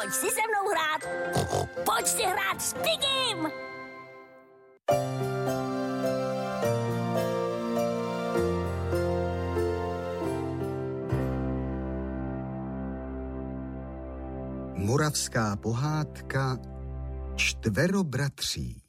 pojď si se mnou hrát. Pojď si hrát s Pigim. Moravská pohádka Čtvero bratří.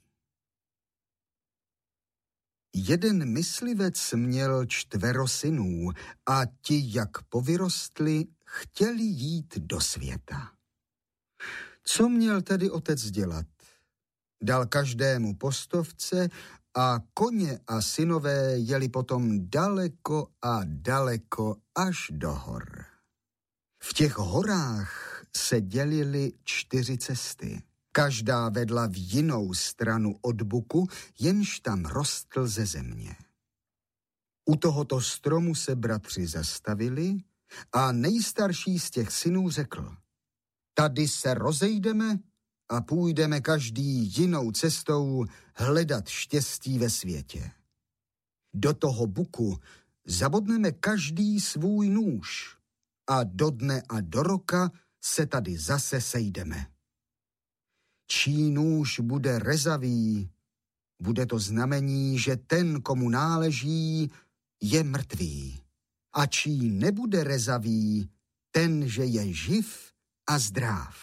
Jeden myslivec měl 4 synů a ti, jak povyrostli, chtěli jít do světa. Co měl tedy otec dělat? Dal každému postovce a koně a synové jeli potom daleko a daleko až do hor. V těch horách se dělily 4 cesty. Každá vedla v jinou stranu od buku, jenž tam rostl ze země. U tohoto stromu se bratři zastavili a nejstarší z těch synů řekl: tady se rozejdeme a půjdeme každý jinou cestou hledat štěstí ve světě. Do toho buku zabodneme každý svůj nůž a do dne a do roka se tady zase sejdeme. Čí nůž bude rezavý, bude to znamení, že ten, komu náleží, je mrtvý. A čí nebude rezavý, ten, že je živ a zdrav.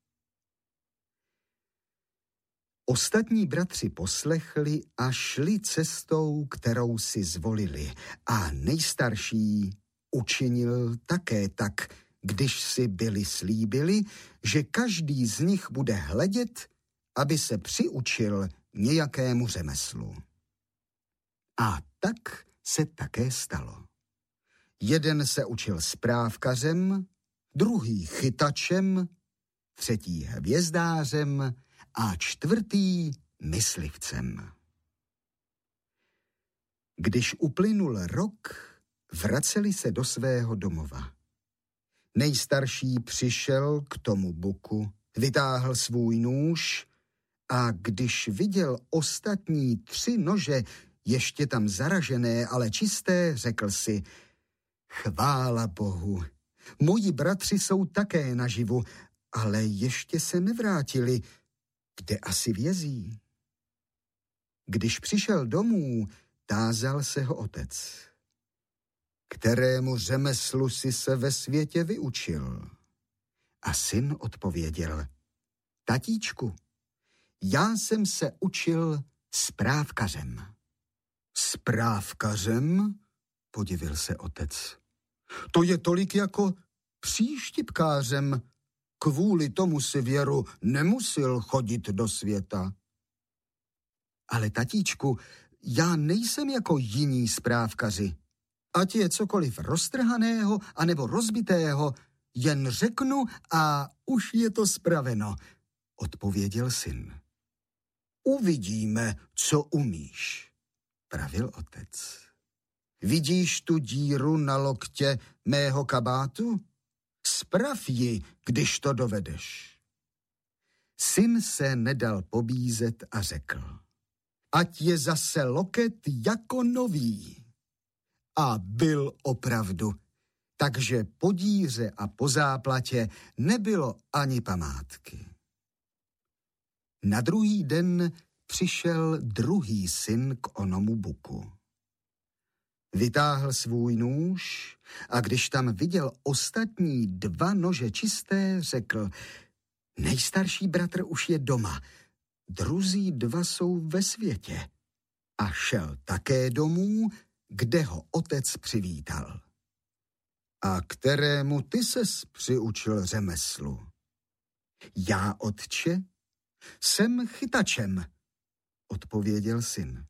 Ostatní bratři poslechli a šli cestou, kterou si zvolili. A nejstarší učinil také tak, když si byli slíbili, že každý z nich bude hledět, aby se přiučil nějakému řemeslu. A tak se také stalo. Jeden se učil správkařem, druhý chytačem, třetí hvězdářem a 4. myslivcem. Když uplynul rok, vraceli se do svého domova. Nejstarší přišel k tomu buku, vytáhl svůj nůž a když viděl ostatní 3 nože, ještě tam zaražené, ale čisté, řekl si: chvála Bohu, moji bratři jsou také naživu, ale ještě se nevrátili, kde asi vězí. Když přišel domů, tázal se ho otec: kterému řemeslu si se ve světě vyučil? A syn odpověděl: tatíčku, já jsem se učil správkařem. Správkařem? Podivil se otec. To je tolik jako příštipkářem. Kvůli tomu si Věru nemusil chodit do světa. Ale tatíčku, já nejsem jako jiní správkaři. Ať je cokoliv roztrhaného anebo rozbitého, jen řeknu a už je to spraveno, odpověděl syn. Uvidíme, co umíš, pravil otec. Vidíš tu díru na loktě mého kabátu? Sprav ji, když to dovedeš. Syn se nedal pobízet a řekl: ať je zase loket jako nový. A byl opravdu, takže po díře a po záplatě nebylo ani památky. Na druhý den přišel druhý syn k onomu buku. Vytáhl svůj nůž a když tam viděl ostatní 2 nože čisté, řekl: nejstarší bratr už je doma, druzí 2 jsou ve světě. A šel také domů, kde ho otec přivítal. A kterému ty ses přiučil řemeslu? Já, otče, jsem chytačem, odpověděl syn.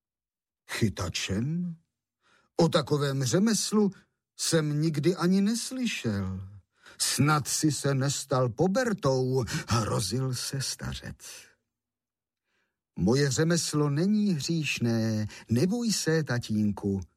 Chytačem? O takovém řemeslu jsem nikdy ani neslyšel. Snad si se nestal pobertou, hrozil se stařec. Moje řemeslo není hříšné, neboj se, tatínku,